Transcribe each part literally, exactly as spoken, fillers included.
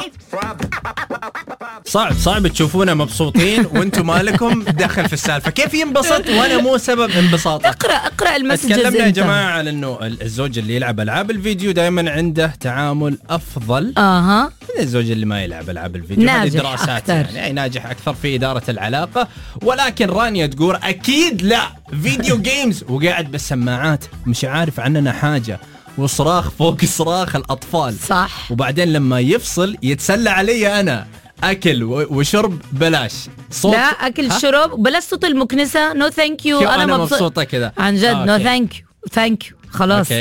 صعب صعب تشوفونا مبسوطين وانتم مالكم دخل في السالفة. كيف ينبسط وانا مو سبب انبساطه؟ اقرأ اقرأ المسجز. تكلمنا يا جماعة على انه الزوج اللي يلعب العاب الفيديو دائما عنده تعامل افضل اها من الزوج اللي ما يلعب العاب الفيديو. هذه دراسات يعني أي ناجح اكثر في ادارة العلاقة. ولكن رانيا تقول اكيد لا فيديو جيمز وقاعد بالسماعات مش عارف عننا حاجة وصراخ فوق صراخ الأطفال. صح. وبعدين لما يفصل يتسلى علي أنا أكل وشرب بلاش صوت. لا أكل شرب بلاش صوت المكنسة. نو ثانك يو. أنا, أنا مبسوطة كذا عن جد. نو ثانك يو ثانك يو خلاص.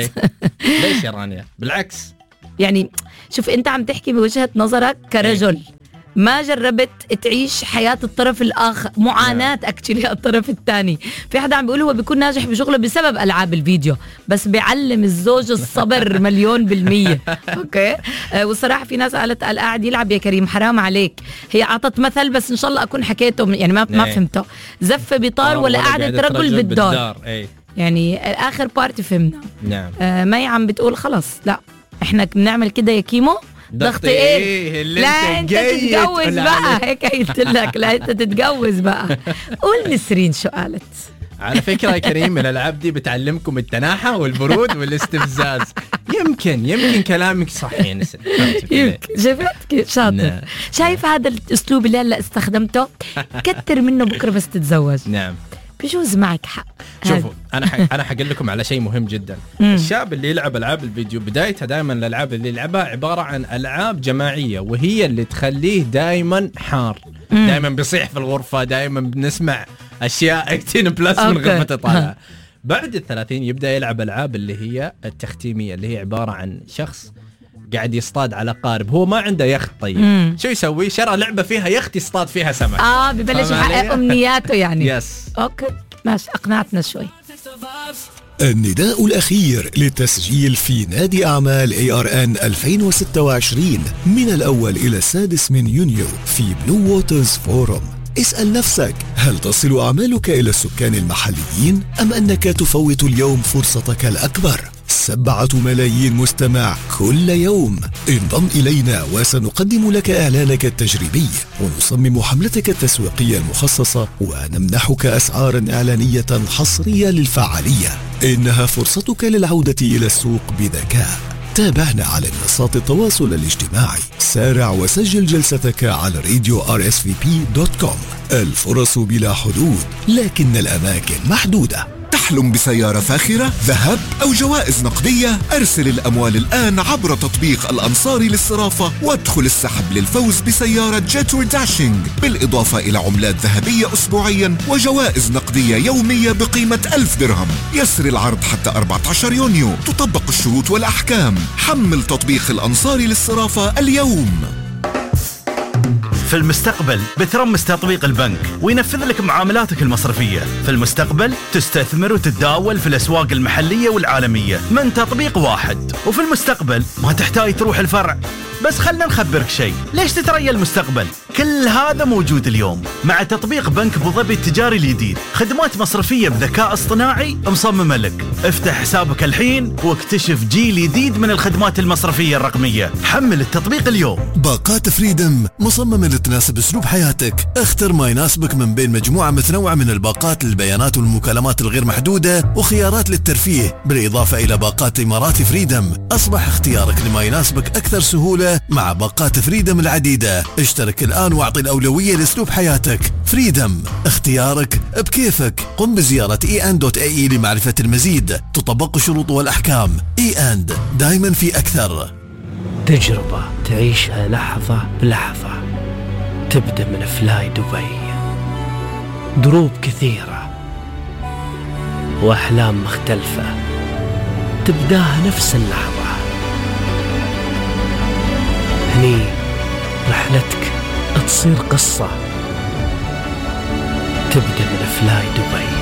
ليش يا رانيا؟ بالعكس يعني شوف أنت عم تحكي بوجهة نظرك كرجل ما جربت تعيش حياة الطرف الآخر. معاناة أكتشلي الطرف الثاني. في حدا عم بيقول هو بيكون ناجح بشغله بسبب ألعاب الفيديو بس بيعلم الزوج الصبر مليون بالمية. أوكي. آه والصراحة في ناس قالت قال قاعد يلعب يا كريم حرام عليك. هي عطت مثل بس إن شاء الله أكون حكيته يعني ما ما فهمته. زفة بطار ولا قاعدة رجل بالدار. يعني آخر بارتي فهمنا. نعم. آه ما عم بتقول خلاص لا إحنا بنعمل كده يا كيمو. ضغط ايه اللي لا انت تتجوز بقى. هيك قلت لك لا انت تتجوز بقى. قول نسرين شو قالت. على فكرة يا كريم الألعاب دي بتعلمكم التناحة والبرود والاستفزاز. يمكن يمكن كلامك صح يا نسرين. يمكن شفت كيف شاطر. شايف هذا الأسلوب اللي هلا استخدمته كتر منه بكرة بس تتزوج. نعم بجوز معك حق. شوفوا انا ح... انا حقول لكم على شيء مهم جدا. مم. الشاب اللي يلعب العاب الفيديو بدايتها دائما الالعاب اللي يلعبها عباره عن العاب جماعيه وهي اللي تخليه دائما حار. دائما بيصيح في الغرفه. دائما بنسمع اشياء اكتين بلس من غرفته طالعه. بعد الثلاثين يبدا يلعب العاب اللي هي التختيميه اللي هي عباره عن شخص قاعد يصطاد على قارب. هو ما عنده يخت. طيب مم. شو يسوي؟ شرى لعبة فيها يخت يصطاد فيها سمك. اه ببلش يحقق امنياته يعني. يس اوكي ماشي اقنعتنا شوي. النداء الأخير للتسجيل في نادي أعمال إيه آر إن ألفين وستة وعشرين من الأول إلى السادس من يونيو في بلو ووترز فورم. اسأل نفسك هل تصل أعمالك إلى السكان المحليين أم أنك تفوت اليوم فرصتك الأكبر؟ سبعة ملايين مستمع كل يوم. انضم إلينا وسنقدم لك إعلانك التجريبي ونصمم حملتك التسويقية المخصصة ونمنحك أسعارا إعلانية حصرية للفعالية. إنها فرصتك للعودة إلى السوق بذكاء. تابعنا على منصات التواصل الاجتماعي. سارع وسجل جلستك على راديو آر إس في بي دوت كوم. الفرص بلا حدود لكن الأماكن محدودة. تحلم بسيارة فاخرة، ذهب أو جوائز نقدية؟ أرسل الأموال الآن عبر تطبيق الأنصاري للصرافة وادخل السحب للفوز بسيارة جيتور داشينج بالإضافة إلى عملات ذهبية أسبوعيا وجوائز نقدية يومية بقيمة ألف درهم. يسري العرض حتى أربعة عشر يونيو. تطبق الشروط والأحكام. حمل تطبيق الأنصاري للصرافة اليوم. في المستقبل بترمس تطبيق البنك وينفذ لك معاملاتك المصرفية. في المستقبل تستثمر وتتداول في الأسواق المحلية والعالمية من تطبيق واحد. وفي المستقبل ما تحتاج تروح الفرع. بس خلنا نخبرك شيء. ليش تتريا المستقبل؟ كل هذا موجود اليوم مع تطبيق بنك أبو ظبي التجاري الجديد. خدمات مصرفية بذكاء اصطناعي مصممة لك. افتح حسابك الحين واكتشف جيل جديد من الخدمات المصرفية الرقمية. حمل التطبيق اليوم. باقات فريدم مصممة لتناسب اسلوب حياتك. اختر ما يناسبك من بين مجموعة متنوعة من الباقات للبيانات والمكالمات الغير محدودة وخيارات للترفيه بالإضافة إلى باقات إمارات فريدم. أصبح اختيارك لما يناسبك أكثر سهولة مع باقات فريدم العديدة. اشترك الآن واعطي الأولوية لأسلوب حياتك. فريدم اختيارك بكيفك. قم بزيارة إي أن دوت إيه إي لمعرفة المزيد. تطبق الشروط والأحكام. إي أن دائما في أكثر. تجربة تعيشها لحظة بلحظة. تبدأ من فلاي دبي. دروب كثيرة وأحلام مختلفة تبداها نفس اللحظة. هني رحلتك تصير قصة. تبدأ من فلاي دبي.